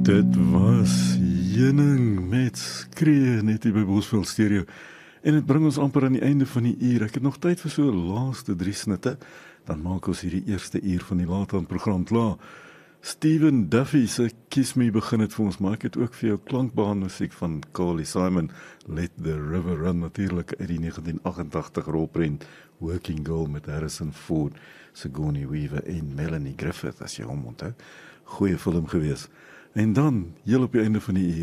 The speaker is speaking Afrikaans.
Dit was Heuning met Skree net hier by Bosveld Stereo. En dit bring ons amper aan die einde van die uur. Ek het nog tyd vir so laaste 3 snitte. Dan maak ons hierdie eerste uur van die Laat-aand program klaar. Stephen Duffy se Kiss Me begin het vir ons, maar ek het ook vir jou klankbaan musiek van Carly Simon, Let the River Run, natuurlik uit die 1988 rolprent Working Girl met Harrison Ford, Sigourney Weaver en Melanie Griffith, as jy hom onthou. Goeie film gewees. En dan, heel op die einde van die uur,